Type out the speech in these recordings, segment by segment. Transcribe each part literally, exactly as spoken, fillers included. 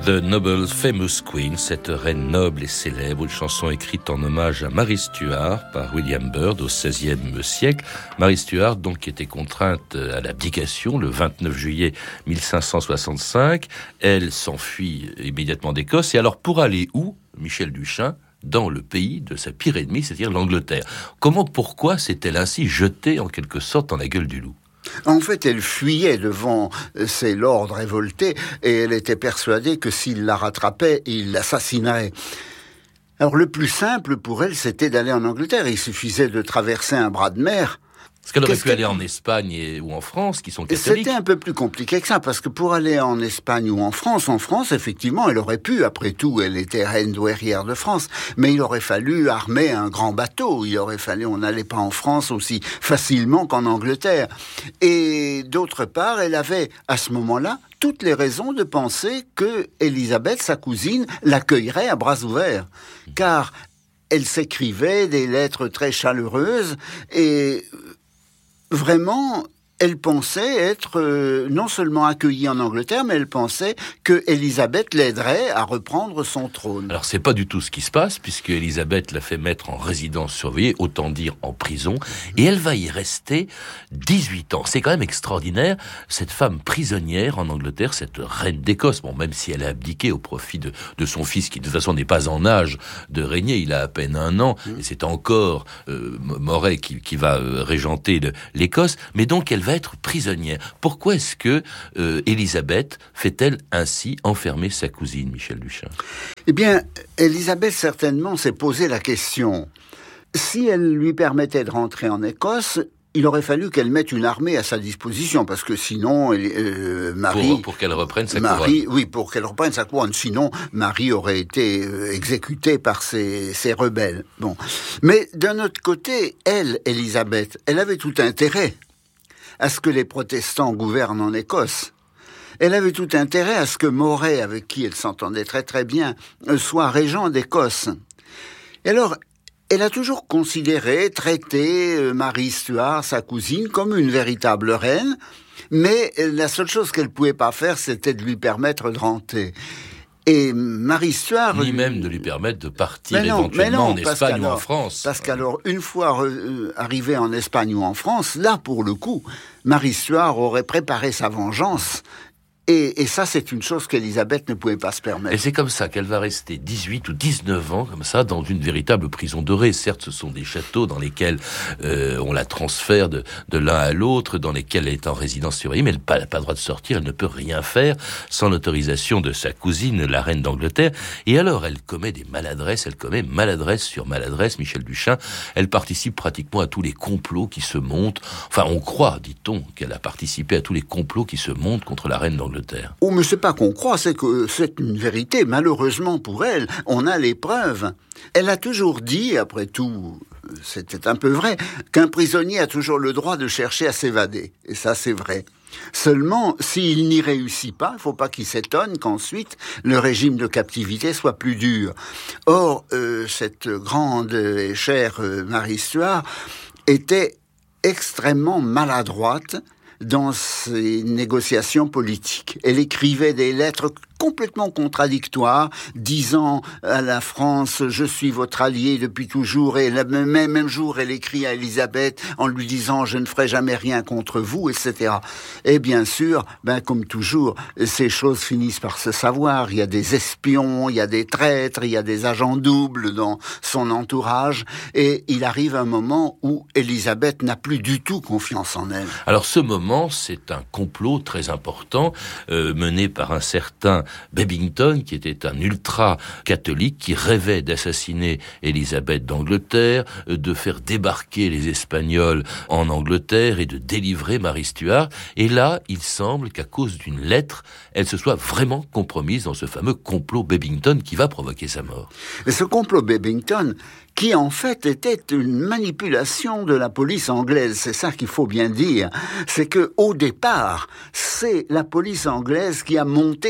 The Noble Famous Queen, cette reine noble et célèbre, une chanson écrite en hommage à Mary Stuart par William Byrd au seizième siècle. Mary Stuart, donc, qui était contrainte à l'abdication le vingt-neuf juillet mille cinq cent soixante-cinq. Elle s'enfuit immédiatement d'Écosse. Et alors, pour aller où, Michel Duchin? Dans le pays de sa pire ennemie, c'est-à-dire l'Angleterre. Comment, pourquoi s'est-elle ainsi jetée, en quelque sorte, dans la gueule du loup? En fait, elle fuyait devant ces lords révoltés et elle était persuadée que s'il la rattrapait, il l'assassinerait. Alors le plus simple pour elle, c'était d'aller en Angleterre. Il suffisait de traverser un bras de mer. Parce qu'elle aurait Qu'est-ce pu que... aller en Espagne et, ou en France, qui sont catholiques. C'était un peu plus compliqué que ça, parce que pour aller en Espagne ou en France, en France, effectivement, elle aurait pu, après tout, elle était reine douairière de France, mais il aurait fallu armer un grand bateau, il aurait fallu, on n'allait pas en France aussi facilement qu'en Angleterre. Et d'autre part, elle avait, à ce moment-là, toutes les raisons de penser que Élisabeth, sa cousine, l'accueillerait à bras ouverts, car elle s'écrivait des lettres très chaleureuses et vraiment, elle pensait être euh, non seulement accueillie en Angleterre, mais elle pensait que Élisabeth l'aiderait à reprendre son trône. Alors c'est pas du tout ce qui se passe, puisque Élisabeth l'a fait mettre en résidence surveillée, autant dire en prison, et elle va y rester dix-huit ans. C'est quand même extraordinaire, cette femme prisonnière en Angleterre, cette reine d'Écosse, bon, même si elle a abdiqué au profit de, de son fils, qui de toute façon n'est pas en âge de régner, il a à peine un an, mmh. et c'est encore euh, Moray qui, qui va euh, régenter le, l'Écosse, mais donc elle va être prisonnière. Pourquoi est-ce que euh, Élisabeth fait-elle ainsi enfermer sa cousine, Michel Duchin? Eh bien, Élisabeth certainement s'est posé la question. Si elle lui permettait de rentrer en Écosse, il aurait fallu qu'elle mette une armée à sa disposition, parce que sinon, euh, Marie... Pour, pour qu'elle reprenne sa Marie, couronne. Oui, pour qu'elle reprenne sa couronne. Sinon, Marie aurait été euh, exécutée par ses, ses rebelles. Bon. Mais d'un autre côté, elle, Élisabeth, elle avait tout intérêt à ce que les protestants gouvernent en Écosse. Elle avait tout intérêt à ce que Moray, avec qui elle s'entendait très très bien, soit régent d'Écosse. Et alors, elle a toujours considéré, traité Mary Stuart, sa cousine, comme une véritable reine, mais la seule chose qu'elle pouvait pas faire, c'était de lui permettre de rentrer. Et Mary Stuart... Ni même de lui permettre de partir mais non, éventuellement mais non, en Espagne alors, ou en France. Parce qu'alors, une fois euh, arrivée en Espagne ou en France, là, pour le coup, Mary Stuart aurait préparé sa vengeance. Et, et ça, c'est une chose qu'Élisabeth ne pouvait pas se permettre. Et c'est comme ça qu'elle va rester dix-huit ou dix-neuf ans, comme ça, dans une véritable prison dorée. Certes, ce sont des châteaux dans lesquels euh, on la transfère de, de l'un à l'autre, dans lesquels elle est en résidence surveillée, mais elle n'a pas, pas le droit de sortir, elle ne peut rien faire sans l'autorisation de sa cousine, la reine d'Angleterre. Et alors, elle commet des maladresses, elle commet maladresse sur maladresse, Michel Duchin. Elle participe pratiquement à tous les complots qui se montent. Enfin, on croit, dit-on, qu'elle a participé à tous les complots qui se montent contre la reine d'Angleterre. Oh, mais c'est pas qu'on croit, c'est que c'est une vérité. Malheureusement pour elle, on a les preuves. Elle a toujours dit, après tout, c'était un peu vrai, qu'un prisonnier a toujours le droit de chercher à s'évader. Et ça, c'est vrai. Seulement, s'il n'y réussit pas, il ne faut pas qu'il s'étonne qu'ensuite le régime de captivité soit plus dur. Or, euh, cette grande et chère euh, Mary Stuart était extrêmement maladroite dans ses négociations politiques. Elle écrivait des lettres complètement contradictoires, disant à la France « Je suis votre allié depuis toujours » et le même, même jour, elle écrit à Élisabeth en lui disant « Je ne ferai jamais rien contre vous », et cetera. Et bien sûr, ben, comme toujours, ces choses finissent par se savoir. Il y a des espions, il y a des traîtres, il y a des agents doubles dans son entourage, et il arrive un moment où Élisabeth n'a plus du tout confiance en elle. Alors ce moment, c'est un complot très important euh, mené par un certain Babington, qui était un ultra-catholique, qui rêvait d'assassiner Élisabeth d'Angleterre, de faire débarquer les Espagnols en Angleterre et de délivrer Mary Stuart. Et là, il semble qu'à cause d'une lettre, elle se soit vraiment compromise dans ce fameux complot Babington qui va provoquer sa mort. Et ce complot Babington, qui en fait était une manipulation de la police anglaise, c'est ça qu'il faut bien dire, c'est que au départ, c'est la police anglaise qui a monté toute la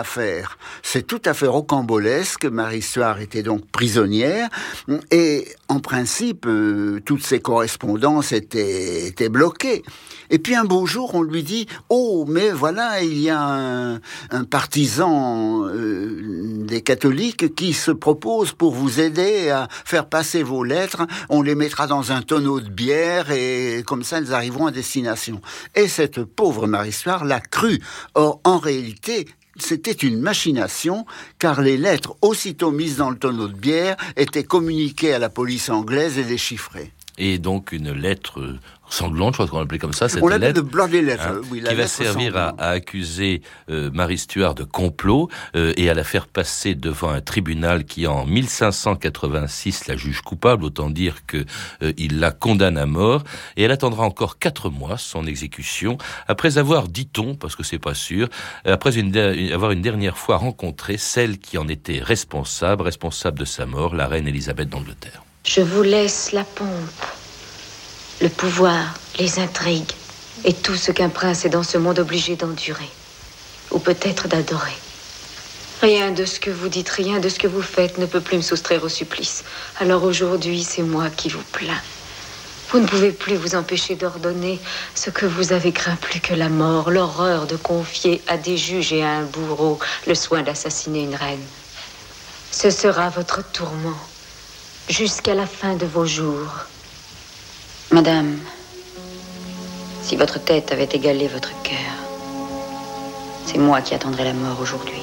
l'affaire. C'est tout à fait rocambolesque. Marie Stuart était donc prisonnière et en principe, euh, toutes ses correspondances étaient, étaient bloquées. Et puis un beau jour, on lui dit « Oh, mais voilà, il y a un, un partisan euh, des catholiques qui se propose pour vous aider à faire passer vos lettres. On les mettra dans un tonneau de bière et comme ça, elles arriveront à destination. » Et cette pauvre Marie Stuart l'a cru. Or, en réalité, c'était une machination, car les lettres, aussitôt mises dans le tonneau de bière, étaient communiquées à la police anglaise et déchiffrées. Et donc une lettre sanglante, je crois qu'on l'appelait comme ça, cette on l'appelle lettre, de Bloody Letter, hein, oui, la qui va lettre servir à, à accuser euh, Marie Stuart de complot euh, et à la faire passer devant un tribunal qui, en mille cinq cent quatre-vingt-six, la juge coupable, autant dire que euh, il la condamne à mort, et elle attendra encore quatre mois son exécution, après avoir, dit-on, parce que c'est pas sûr, après une de- avoir une dernière fois rencontré celle qui en était responsable, responsable de sa mort, la reine Élisabeth d'Angleterre. Je vous laisse la pompe, le pouvoir, les intrigues et tout ce qu'un prince est dans ce monde obligé d'endurer, ou peut-être d'adorer. Rien de ce que vous dites, rien de ce que vous faites ne peut plus me soustraire au supplice. Alors aujourd'hui, c'est moi qui vous plains. Vous ne pouvez plus vous empêcher d'ordonner ce que vous avez craint plus que la mort, l'horreur de confier à des juges et à un bourreau le soin d'assassiner une reine. Ce sera votre tourment jusqu'à la fin de vos jours. Madame, si votre tête avait égalé votre cœur, c'est moi qui attendrai la mort aujourd'hui.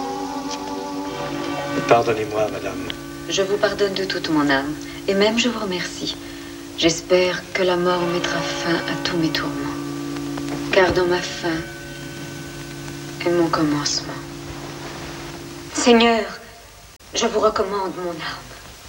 Pardonnez-moi, madame. Je vous pardonne de toute mon âme, et même je vous remercie. J'espère que la mort mettra fin à tous mes tourments, car dans ma fin est mon commencement. Seigneur, je vous recommande mon âme.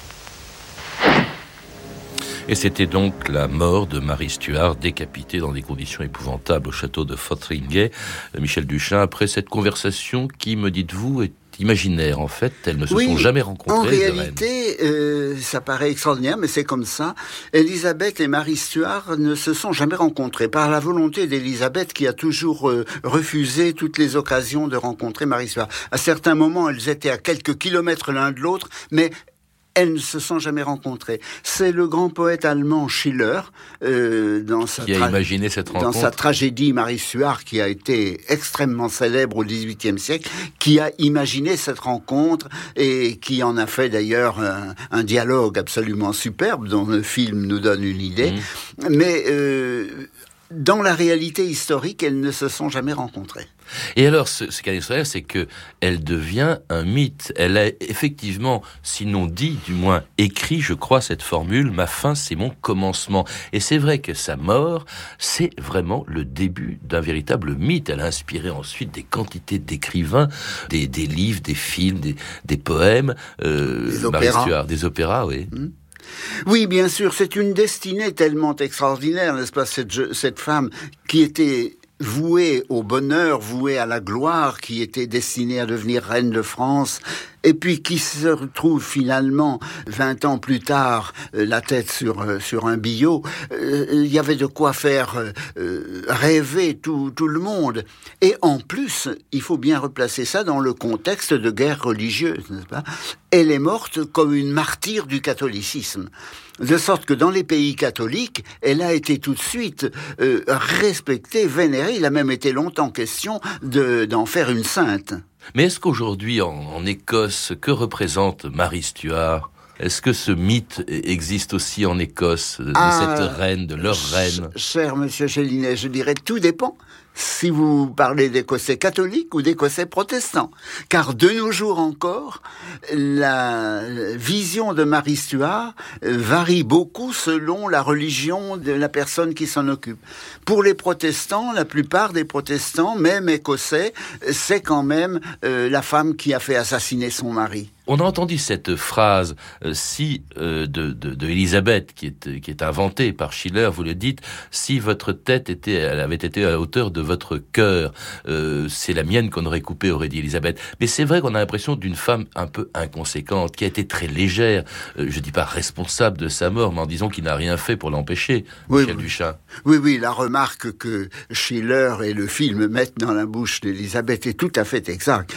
Et c'était donc la mort de Marie Stuart, décapitée dans des conditions épouvantables au château de Fotheringhay. Michel Duchin, après cette conversation qui, me dites-vous, est imaginaire, en fait, elles ne se oui, sont jamais rencontrées. En réalité, euh, ça paraît extraordinaire, mais c'est comme ça. Élisabeth et Marie Stuart ne se sont jamais rencontrées par la volonté d'Élisabeth qui a toujours euh, refusé toutes les occasions de rencontrer Marie Stuart. À certains moments, elles étaient à quelques kilomètres l'un de l'autre, mais elles ne se sont jamais rencontrées. C'est le grand poète allemand Schiller, euh, dans, sa qui a tra- imaginé cette rencontre. dans sa tragédie Marie Stuart, qui a été extrêmement célèbre au dix-huitième siècle, qui a imaginé cette rencontre et qui en a fait d'ailleurs un, un dialogue absolument superbe, dont le film nous donne une idée. Mmh. Mais euh, dans la réalité historique, elles ne se sont jamais rencontrées. Et alors, ce, ce qu'il y a d'extraordinaire, c'est que elle devient un mythe. Elle a effectivement, sinon dit, du moins écrit, je crois, cette formule, ma fin, c'est mon commencement. Et c'est vrai que sa mort, c'est vraiment le début d'un véritable mythe. Elle a inspiré ensuite des quantités d'écrivains, des, des livres, des films, des, des poèmes, euh, des opéras. Stuart, des opéras, oui. Mmh. Oui, bien sûr, c'est une destinée tellement extraordinaire, n'est-ce pas, cette, cette femme qui était vouée au bonheur, vouée à la gloire, qui était destinée à devenir reine de France, et puis qui se retrouve finalement, vingt ans plus tard, la tête sur, sur un billot. Euh, il y avait de quoi faire euh, rêver tout, tout le monde. Et en plus, il faut bien replacer ça dans le contexte de guerre religieuse, n'est-ce pas ? Elle est morte comme une martyre du catholicisme. De sorte que dans les pays catholiques, elle a été tout de suite euh, respectée, vénérée. Il a même été longtemps question de, d'en faire une sainte. Mais est-ce qu'aujourd'hui, en, en Écosse, que représente Marie Stuart ? Est-ce que ce mythe existe aussi en Écosse, de ah, cette reine, de leur reine ? Cher monsieur Gélinet, je dirais tout dépend si vous parlez d'Écossais catholiques ou d'Écossais protestants. Car de nos jours encore, la vision de Marie Stuart varie beaucoup selon la religion de la personne qui s'en occupe. Pour les protestants, la plupart des protestants, même écossais, c'est quand même euh, la femme qui a fait assassiner son mari. On a entendu cette phrase euh, si euh, de, de, de Élisabeth qui est qui est inventée par Schiller. Vous le dites, si votre tête était, elle avait été à la hauteur de votre cœur, euh, c'est la mienne qu'on aurait coupée, aurait dit Élisabeth. Mais c'est vrai qu'on a l'impression d'une femme un peu inconséquente, qui a été très légère. Euh, je dis pas responsable de sa mort, mais en disant qu'il n'a rien fait pour l'empêcher. Oui, Michel oui. Duchin. Oui, oui, la remarque que Schiller et le film mettent dans la bouche d'Élisabeth est tout à fait exacte.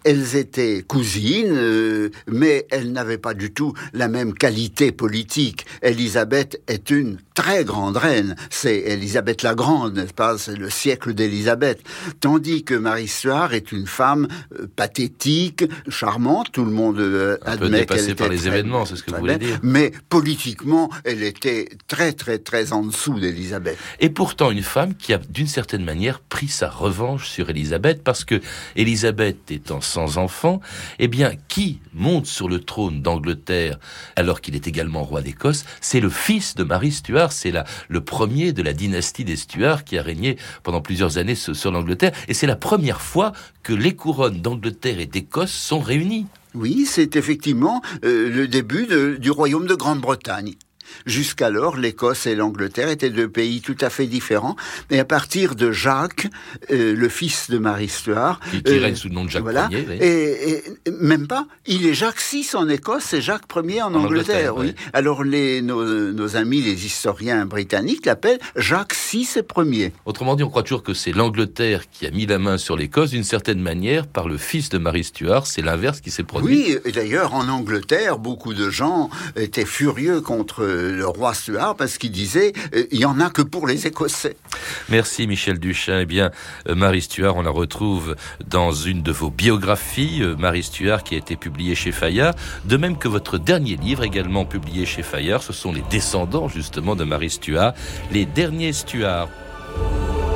elles étaient cousines, euh, mais elles n'avaient pas du tout la même qualité politique. Élisabeth est une très grande reine. C'est Élisabeth la Grande, n'est-ce pas? C'est le siècle d'Élisabeth. Tandis que Marie Stuart est une femme euh, pathétique, charmante. Tout le monde euh, admet qu'elle était par les très, événements, c'est ce que vous voulez belle, dire. Mais politiquement, elle était très, très, très en dessous d'Élisabeth. Et pourtant, une femme qui a, d'une certaine manière, pris sa revanche sur Élisabeth, parce que Élisabeth étant sans enfant, eh bien, qui monte sur le trône d'Angleterre alors qu'il est également roi d'Écosse? C'est le fils de Marie Stuart, c'est la, le premier de la dynastie des Stuart qui a régné pendant plusieurs années sur, sur l'Angleterre, et c'est la première fois que les couronnes d'Angleterre et d'Écosse sont réunies. Oui, c'est effectivement euh, le début de, du royaume de Grande-Bretagne. Jusqu'alors, l'Écosse et l'Angleterre étaient deux pays tout à fait différents. Mais à partir de Jacques, euh, le fils de Marie Stuart... Qui, qui euh, règne sous le nom de Jacques voilà, Ier. Oui. Et, et même pas, il est Jacques six en Écosse et Jacques Ier en, en Angleterre. Angleterre oui. Oui. Alors les, nos, nos amis, les historiens britanniques, l'appellent Jacques six et premier. Autrement dit, on croit toujours que c'est l'Angleterre qui a mis la main sur l'Écosse. D'une certaine manière, par le fils de Marie Stuart, c'est l'inverse qui s'est produit. Oui, et d'ailleurs, en Angleterre, beaucoup de gens étaient furieux contre le roi Stuart parce qu'il disait euh, il y en a que pour les Écossais. Merci Michel Duchin. Eh bien, euh, Marie Stuart, on la retrouve dans une de vos biographies, euh, Marie Stuart, qui a été publiée chez Fayard, de même que votre dernier livre, également publié chez Fayard. Ce sont les descendants justement de Marie Stuart, les derniers Stuart.